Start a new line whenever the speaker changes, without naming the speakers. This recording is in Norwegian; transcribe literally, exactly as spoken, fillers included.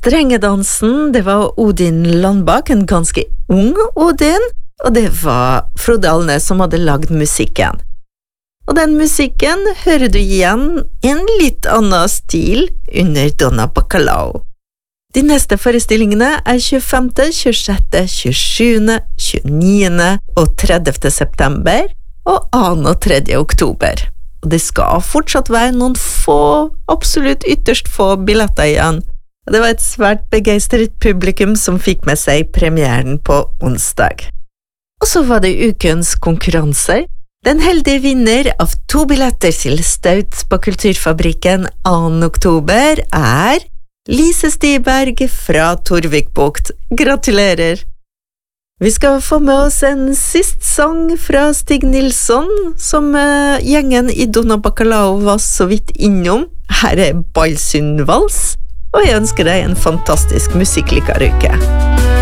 Strengedansen, det var Odin Landbak, en ganske ung Odin, og det var Frode Alnes som hadde lagd musikken. Og den musikken hører du igjen i en litt annen stil under Donna Bacalao. De neste forestillingene er tjuefemte, tjuesjette, tjuesjuende, tjueniende og tredivte september og andre og tredje oktober. Og det skal fortsatt være noen få, absolutt ytterst få billetter igjen. Og det var et svært begeistret publikum som fikk med seg premieren på onsdag. Og så var det ukens konkurranser. Den heldige vinner av to billetter til Staut på Kulturfabrikken andre oktober er Lise Stiberg fra Torvikbukt. Gratulerer! Vi skal få med oss en sist sang fra Stig Nilsson, som uh, gjengen i Donna Bacalao var så vidt innom. Her er Balsundvals, og jeg ønsker deg en fantastisk musikklikeruke.